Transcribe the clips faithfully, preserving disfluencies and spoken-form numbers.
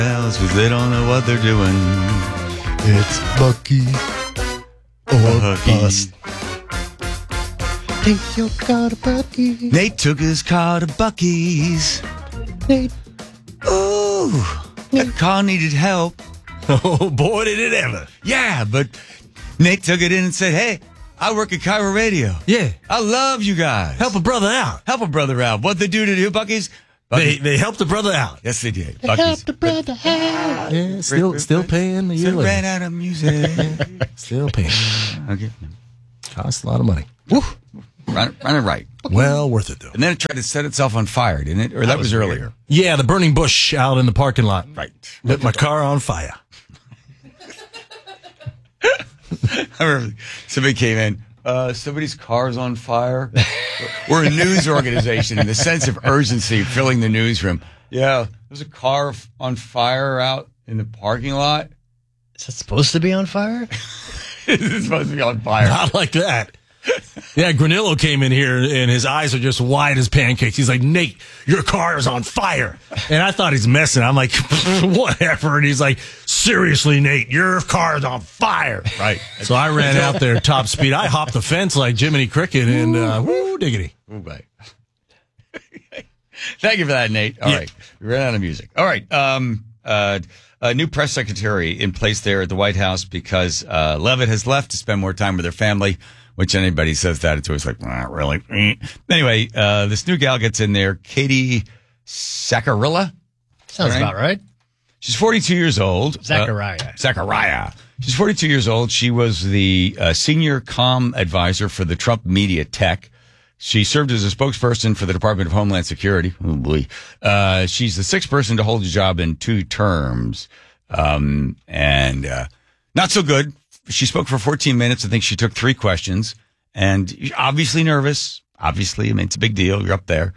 else because they don't know what they're doing. It's Bucky or Bucky. bust. Take your car to Bucky. Nate took his car to Bucky's. Nate. Ooh, that car needed help. Oh, boy, did it ever. Yeah, but Nate took it in and said, hey, I work at Cairo Radio. Yeah. I love you guys. Help a brother out. Help a brother out. What'd they do to do, Bucky's? They Bucky's. they helped the brother out. Yes, they did. Help Bucky's. the brother out. Yeah, still still paying the year So ran later. out of music. Still paying. Okay. Costs a lot of money. Woo. Run, run it right. Well, worth it, though. And then it tried to set itself on fire, didn't it? Or that, that was, was earlier. Yeah, the burning bush out in the parking lot. Right. Lit my car on fire. I remember somebody came in. Uh, somebody's car's on fire. We're a news organization in the sense of urgency filling the newsroom. Yeah, there's a car f- on fire out in the parking lot. Is it supposed to be on fire? It's supposed to be on fire. Not like that. Yeah, Granillo came in here and his eyes are just wide as pancakes. He's like, Nate, your car is on fire. And I thought he's messing. I'm like, whatever. And he's like, seriously, Nate, your car is on fire. Right. So I ran out there top speed. I hopped the fence like Jiminy Cricket and uh, woo, diggity. Ooh, right. Thank you for that, Nate. All Yeah. right. We ran out of music. All right. Um, uh, a new press secretary in place there at the White House because uh, Leavitt has left to spend more time with her family. Which anybody says that, it's always like, not really. Anyway, uh, this new gal gets in there, Katie Zaccarilla. Sounds Right. about right. She's forty-two years old. Zachariah. Uh, Zachariah. She's forty-two years old. She was the uh, senior comm advisor for the Trump Media Tech. She served as a spokesperson for the Department of Homeland Security. Oh, boy. Uh, she's the sixth person to hold the job in two terms. Um, and uh, not so good. She spoke for fourteen minutes. I think she took three questions. And obviously nervous. Obviously, I mean, it's a big deal. You're up there.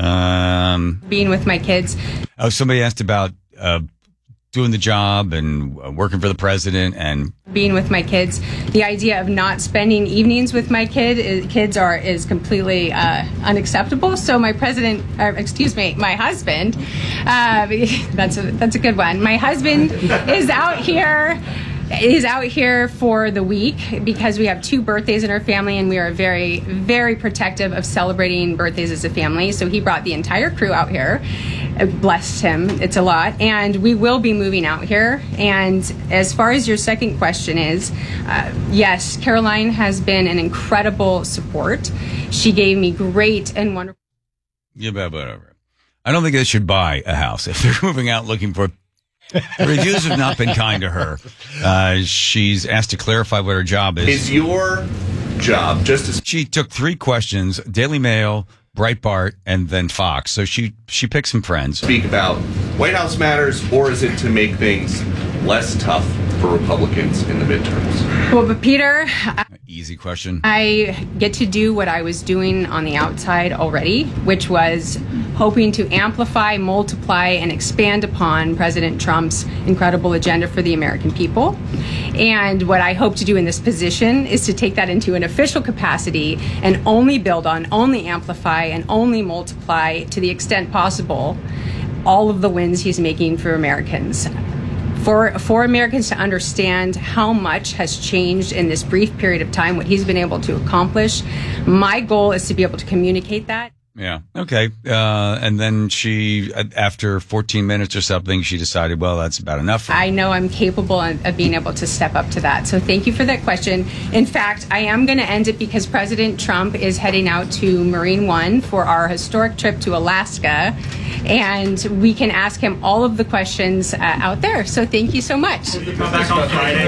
Um, Being with my kids. oh, somebody asked about uh, doing the job and uh, working for the president and Being with my kids. The idea of not spending evenings with my kid is, kids are is completely uh, unacceptable. So my president, or excuse me, my husband, uh, that's a, that's a good one. My husband is out here. Is out here for the week because we have two birthdays in our family and we are very, very protective of celebrating birthdays as a family. So he brought the entire crew out here. It blessed him. It's a lot. And we will be moving out here. And as far as your second question is, uh, yes, Caroline has been an incredible support. She gave me great and wonderful. yeah, but whatever. I don't think they should buy a house if they're moving out looking for. The reviews have not been kind to her. Uh, she's asked to clarify what her job is. Is your job just as She took three questions: Daily Mail, Breitbart, and then Fox. So she she picked some friends. speak about White House matters, or is it to make things less tough for Republicans in the midterms? Well, but Peter, Easy question. I get to do what I was doing on the outside already, which was hoping to amplify, multiply, and expand upon President Trump's incredible agenda for the American people. And what I hope to do in this position is to take that into an official capacity and only build on, only amplify, and only multiply to the extent possible all of the wins he's making for Americans. For, for Americans to understand how much has changed in this brief period of time, what he's been able to accomplish, my goal is to be able to communicate that. Yeah. Okay. Uh, and then she, after fourteen minutes or something, she decided, well, that's about enough. For I know I'm capable of of being able to step up to that. So thank you for that question. In fact, I am going to end it because President Trump is heading out to Marine One for our historic trip to Alaska. And we can ask him all of the questions uh, out there. So thank you so much. Back on Friday.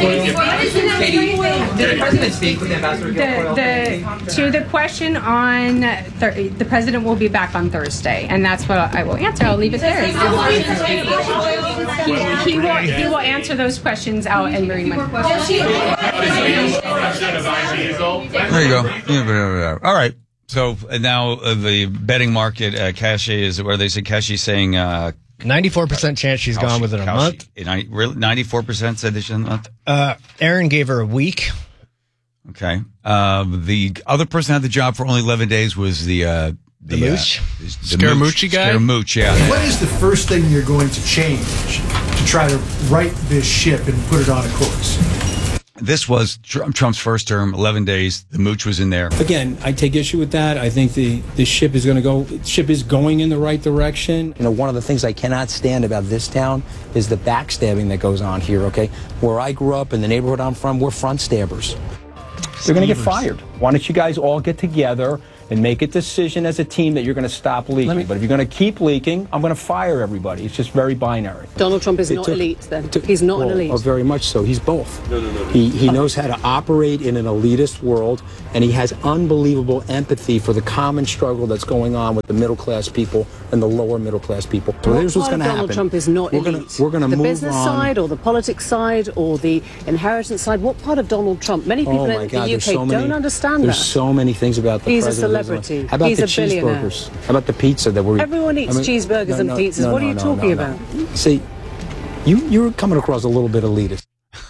Did the president speak with Ambassador Guilfoyle? The, the, to the question on thir- the president will be back on Thursday, and that's what I will answer. I'll leave it there. He, he will he will answer those questions out in Marine One. There you go. Yeah, all right. So uh, now uh, the betting market, uh, Cache is what do they say? Cache saying uh, ninety-four percent chance she's gone within a month. ninety-four percent said this in a month. Uh, Aaron gave her a week. Okay. Uh, the other person who had the job for only eleven days was the uh, The Mooch? The Scaramucci guy? Scaramucci, yeah. What is the first thing you're going to change to try to right this ship and put it on a course? This was Trump's first term, eleven days. The Mooch was in there. Again, I take issue with that. I think the, the ship is going to go, ship is going in the right direction. You know, one of the things I cannot stand about this town is the backstabbing that goes on here, okay? Where I grew up in the neighborhood I'm from, we're front stabbers. They're going to get fired. Why don't you guys all get together and make a decision as a team that you're going to stop leaking. Me, but if you're going to keep leaking, I'm going to fire everybody. It's just very binary. Donald Trump is it not took, elite, then? Took, He's not well, an elite. Oh, very much so. He's both. No, no, no. He, he knows how to operate in an elitist world, and he has unbelievable empathy for the common struggle that's going on with the middle-class people and the lower middle-class people. So what here's what's going to happen. Donald Trump is not we're elite. Gonna, we're going to move on. The business side or the politics side or the inheritance side, what part of Donald Trump? Many people oh in God, the U K so many, don't understand there's that. There's so many things about the He's president. a celebrity. How about He's the a billionaire. cheeseburgers? How about the pizza that we're Everyone eats I mean, cheeseburgers no, and no, pizzas. No, what no, are you no, talking no, about? No. See, you, you're coming across a little bit elitist.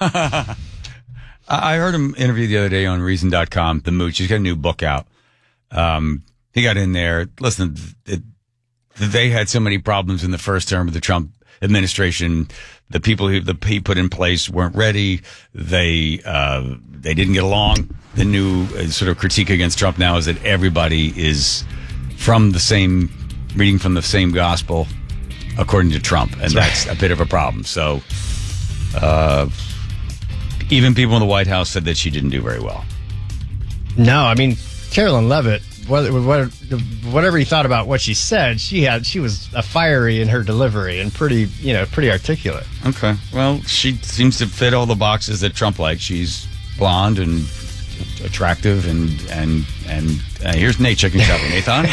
I heard him interview the other day on Reason dot com, the Mooch. He's got a new book out. Um, he got in there. Listen, it, they had so many problems in the first term of the Trump administration. The people who the, he put in place weren't ready. They uh, they didn't get along. The new uh, sort of critique against Trump now is that everybody is from the same, reading from the same gospel, according to Trump, and that's, that's a bit of a problem. So, uh, even people in the White House said that she didn't do very well. No, I mean, Carolyn Levitt, whatever you thought about what she said, she had she was a fiery in her delivery and pretty, you know, pretty articulate. Okay, well, she seems to fit all the boxes that Trump likes. She's blonde and attractive, and and and uh, here's Nate checking traffic. Nathan,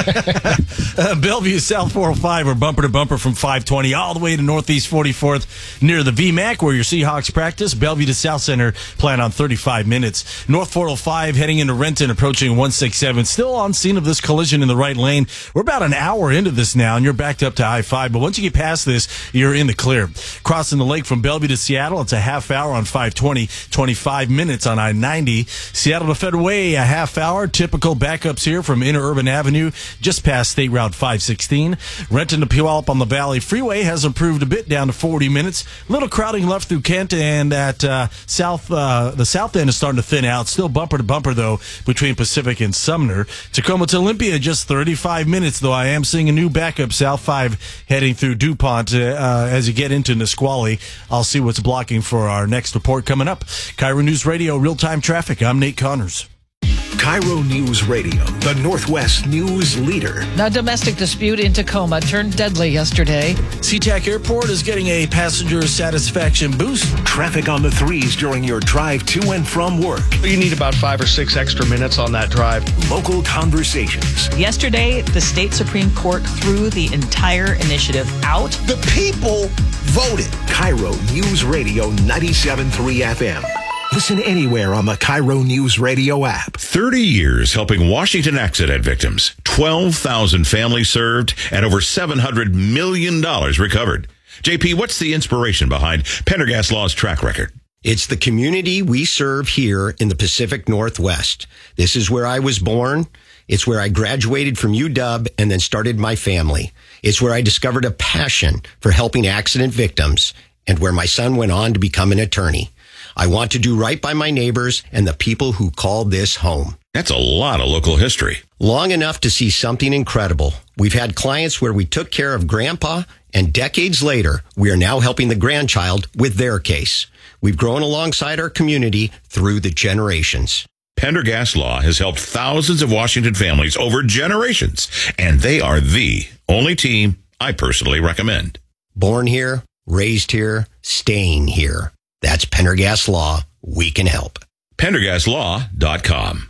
uh, Bellevue South four oh five or bumper to bumper from five twenty all the way to Northeast forty-fourth near the V MAC where your Seahawks practice. Bellevue to South Center plan on thirty-five minutes. North four oh five heading into Renton, approaching one sixty-seven. Still on scene of this collision in the right lane. We're about an hour into this now, and you're backed up to I five. But once you get past this, you're in the clear. Crossing the lake from Bellevue to Seattle, it's a half hour on five twenty, twenty-five minutes on I ninety. Seattle to Federal Way, a half hour. Typical backups here from Interurban Avenue, just past State Route five sixteen. Renton to Puyallup on the Valley Freeway has improved a bit down to forty minutes. Little crowding left through Kent, and at uh, South, uh, the south end is starting to thin out. Still bumper to bumper, though, between Pacific and Sumner. Tacoma to Olympia, just thirty-five minutes, though I am seeing a new backup, South five heading through DuPont. Uh, as you get into Nisqually, I'll see what's blocking for our next report coming up. Cairo News Radio, real-time traffic. I'm Nate Connors. Cairo News Radio, the Northwest news leader. A domestic dispute in Tacoma turned deadly yesterday. SeaTac Airport is getting a passenger satisfaction boost. Traffic on the threes during your drive to and from work. You need about five or six extra minutes on that drive. Local conversations. Yesterday, the state Supreme Court threw the entire initiative out. The people voted. Cairo News Radio ninety-seven point three F M. Listen anywhere on the Cairo News Radio app. thirty years helping Washington accident victims. twelve thousand families served and over seven hundred million dollars recovered. J P, what's the inspiration behind Pendergast Law's track record? It's the community we serve here in the Pacific Northwest. This is where I was born. It's where I graduated from U W and then started my family. It's where I discovered a passion for helping accident victims and where my son went on to become an attorney. I want to do right by my neighbors and the people who call this home. That's a lot of local history. Long enough to see something incredible. We've had clients where we took care of grandpa, and decades later, we are now helping the grandchild with their case. We've grown alongside our community through the generations. Pendergast Law has helped thousands of Washington families over generations, and they are the only team I personally recommend. Born here, raised here, staying here. That's Pendergast Law. We can help. Pendergast Law dot com.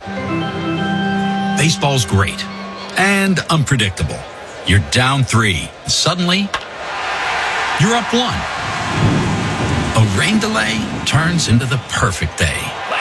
Baseball's great and unpredictable. You're down three. Suddenly, you're up one. A rain delay turns into the perfect day.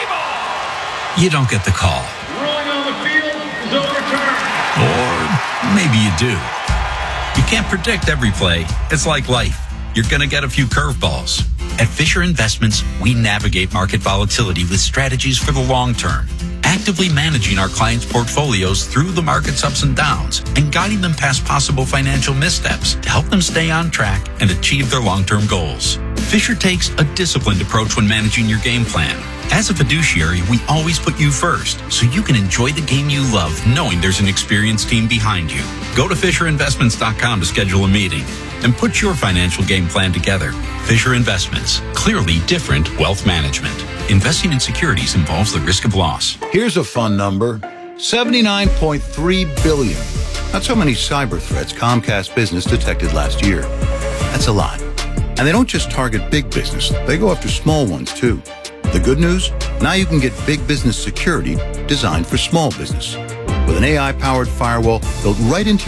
You don't get the call. Rolling on the field is overturned. Or maybe you do. You can't predict every play. It's like life. You're going to get a few curveballs. At Fisher Investments, we navigate market volatility with strategies for the long term. At effectively managing our clients' portfolios through the market's ups and downs and guiding them past possible financial missteps to help them stay on track and achieve their long-term goals. Fisher takes a disciplined approach when managing your game plan. As a fiduciary, we always put you first, so you can enjoy the game you love knowing there's an experienced team behind you. Go to Fisher Investments dot com to schedule a meeting and put your financial game plan together. Fisher Investments, clearly different wealth management. Investing in securities involves the risk of loss. Here's a fun number, seventy-nine point three billion. That's how many cyber threats Comcast Business detected last year. That's a lot. And they don't just target big business, they go after small ones too. The good news? Now you can get big business security designed for small business. With an A I-powered firewall built right into